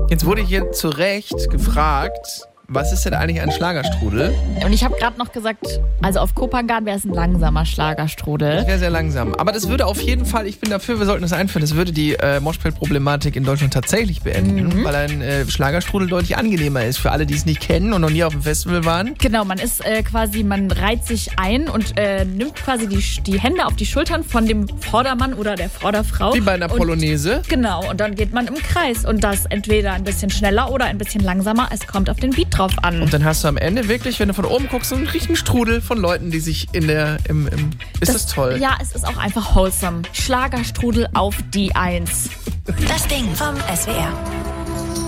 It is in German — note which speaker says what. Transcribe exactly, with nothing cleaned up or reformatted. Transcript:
Speaker 1: Jetzt wurde hier zu Recht gefragt, was ist denn eigentlich ein Schlagerstrudel?
Speaker 2: Und ich habe gerade noch gesagt, also auf Kopangan wäre es ein langsamer Schlagerstrudel.
Speaker 1: Das wäre sehr langsam. Aber das würde auf jeden Fall, ich bin dafür, wir sollten das einführen, das würde die äh, Moshpit-Problematik in Deutschland tatsächlich beenden, mhm. weil ein äh, Schlagerstrudel deutlich angenehmer ist für alle, die es nicht kennen und noch nie auf dem Festival waren.
Speaker 2: Genau, man ist äh, quasi, man reiht sich ein und äh, nimmt quasi die, die Hände auf die Schultern von dem Vordermann oder der Vorderfrau.
Speaker 1: Wie bei einer Polonaise.
Speaker 2: Und, genau, und dann geht man im Kreis und das entweder ein bisschen schneller oder ein bisschen langsamer. Es kommt auf den Beat drauf an.
Speaker 1: Und dann hast du am Ende wirklich, wenn du von oben guckst, so einen richtigen Strudel von Leuten, die sich in der, im, im ist das, das toll?
Speaker 2: Ja, es ist auch einfach wholesome. Schlagerstrudel auf die Eins.
Speaker 3: Das Ding vom S W R.